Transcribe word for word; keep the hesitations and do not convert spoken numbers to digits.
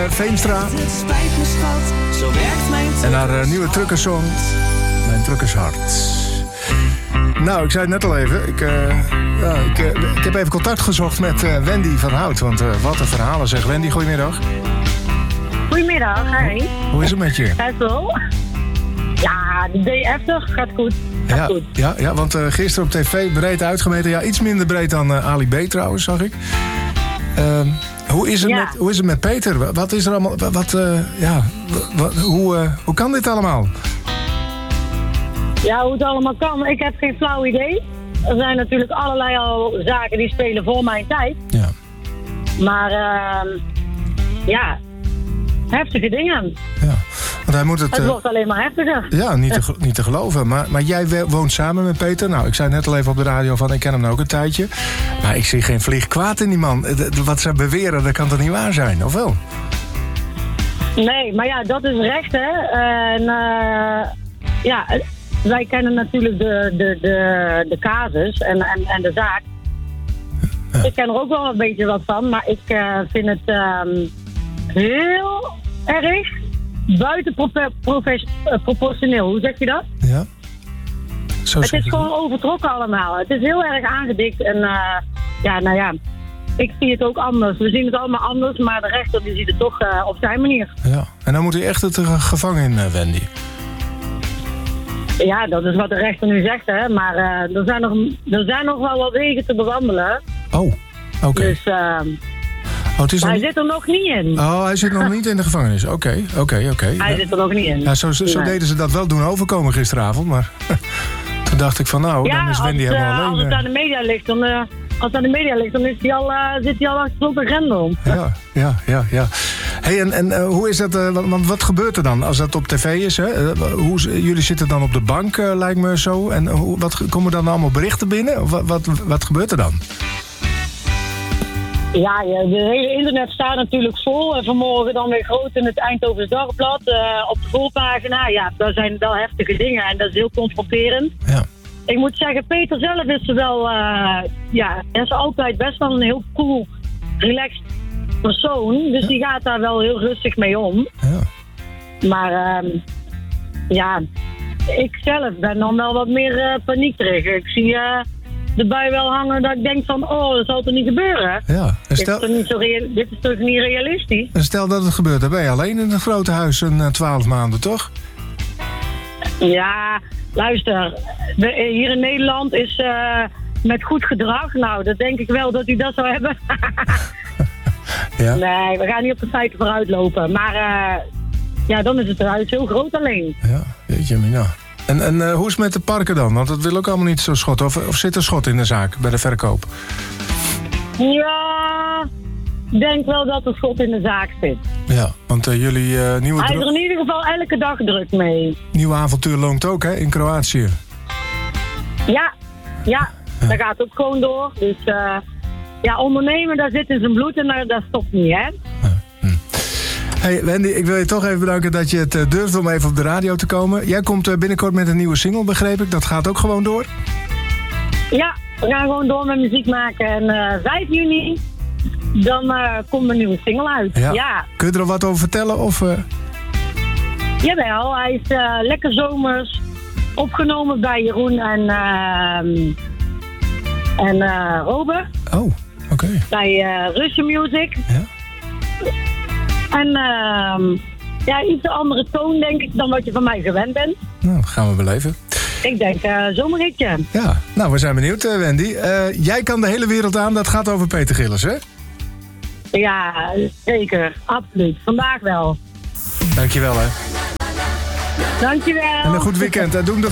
Veenstra. Het spijt me schat, zo werkt mijn En haar uh, nieuwe truckersong, Mijn Truckershart. Nou, ik zei het net al even. Ik, uh, ja, ik, uh, ik heb even contact gezocht met uh, Wendy van Hout. Want uh, wat een verhalen zeg. Wendy, goedemiddag. Goedemiddag, hi. Hoe is het met je? Hessel. Ja, de D F gaat goed. Gaat Ja, goed. ja, ja, want uh, gisteren op tv breed uitgemeten. Ja, iets minder breed dan uh, Ali B trouwens, zag ik. Uh, hoe, is het Ja. met, hoe is het met Peter? Wat is er allemaal... Wat, wat, uh, ja, wat, hoe, uh, hoe kan dit allemaal? Ja, hoe het allemaal kan, ik heb geen flauw idee. Er zijn natuurlijk allerlei al zaken die spelen voor mijn tijd. Ja. Maar, uh, ja, heftige dingen. Ja, want hij moet het... Het uh, wordt alleen maar heftiger. Ja, niet te, niet te geloven. Maar, maar jij we- woont samen met Peter. Nou, ik zei net al even op de radio van... ik ken hem nou ook een tijdje. Maar ik zie geen vlieg kwaad in die man. De- de- Wat ze beweren, dat kan toch niet waar zijn, of wel? Nee, maar ja, dat is recht, hè. En, uh, ja, wij kennen natuurlijk de, de, de, de casus en, en, en de zaak. Ja. Ik ken er ook wel een beetje wat van, maar ik uh, vind het um, heel erg buiten profe- profe- uh, proportioneel. Hoe zeg je dat? Ja. Zo Het zeg is je gewoon overtrokken allemaal. Het is heel erg aangedikt en uh, ja, nou ja, ik zie het ook anders. We zien het allemaal anders, maar de rechter die ziet het toch uh, op zijn manier. dat. Ja. En dan moet hij echt het uh, gevangen in, uh, Wendy. Ja, dat is wat de rechter nu zegt, hè. Maar uh, er, zijn nog, er zijn nog wel wat wegen te bewandelen. Oh, oké. Okay. Dus uh, Oh, het is nog hij niet... zit er nog niet in. Oh, hij zit nog niet in de gevangenis. Oké, oké, oké. Hij Ja. zit er nog niet in. Ja, zo zo Nee. deden ze dat wel doen overkomen gisteravond, maar... Toen dacht ik van, nou, Ja, dan is als, Wendy het, helemaal uh, alleen. als het uh. aan de media ligt, dan, uh, als het aan de media ligt, dan is hij al, uh, zit hij al achter op een grendel. Ja, ja, ja, ja. Hey, en en uh, hoe is dat, uh, want, want wat gebeurt er dan als dat op tv is? Hè? Uh, hoe, jullie zitten dan op de bank, uh, lijkt me zo. En uh, hoe, wat komen dan allemaal berichten binnen? Of wat, wat, wat gebeurt er dan? Ja, ja, de hele internet staat natuurlijk vol. En vanmorgen dan weer groot in het Eindhoven's Dagblad. Uh, op de voorpagina. Ja, daar zijn wel heftige dingen en dat is heel confronterend. Ja. Ik moet zeggen, Peter zelf is er wel, uh, ja, hij is altijd best wel een heel cool, relaxed persoon. Dus die gaat daar wel heel rustig mee om. Ja. Maar, uh, ja, ik zelf ben dan wel wat meer uh, paniekerig. Ik zie uh, de bui wel hangen dat ik denk van, oh, dat zal toch niet gebeuren? Ja. En Dit is, stel, toch niet zo rea- dit is toch niet realistisch? en stel dat het gebeurt, dan ben je alleen in het grote huis een uh, twaalf maanden, toch? Ja, luister, we- hier in Nederland is uh, met goed gedrag, nou, dat denk ik wel dat u dat zou hebben. Ja. Nee, we gaan niet op de feiten vooruit lopen. Maar uh, ja, dan is het huis heel groot alleen. Ja, jeetje mina. En, en uh, hoe is het met de parken dan? Want dat wil ook allemaal niet zo schot. Of, of zit er schot in de zaak bij de verkoop? Ja, ik denk wel dat er schot in de zaak zit. Ja, want uh, jullie uh, nieuwe, Hij is dro- er in ieder geval elke dag druk mee. nieuwe avontuur loont ook, hè, in Kroatië. Ja, ja, dat gaat ook gewoon door. Dus uh, ja, ondernemen, daar zit in zijn bloed en daar, dat stopt niet, hè. Hey Wendy, ik wil je toch even bedanken dat je het uh, durft om even op de radio te komen. Jij komt uh, binnenkort met een nieuwe single, begreep ik. Dat gaat ook gewoon door? Ja, we gaan gewoon door met muziek maken. En uh, vijf juni, dan uh, komt een nieuwe single uit. Ja. Ja, Kun je er al wat over vertellen? Of, uh... jawel. Hij is uh, lekker zomers. Opgenomen bij Jeroen en, uh, en uh, Robert. Oh, oké. Okay. Bij uh, Russian Music. Ja. En uh, ja, iets andere toon, denk ik, dan wat je van mij gewend bent. Nou, dat gaan we beleven. Ik denk uh, zomerritje. Ja, nou, we zijn benieuwd, uh, Wendy. Uh, jij kan de hele wereld aan, dat gaat over Peter Gillis, hè? Ja, zeker. Absoluut. Vandaag wel. Dankjewel, hè. Dankjewel. En een goed weekend. Doe hem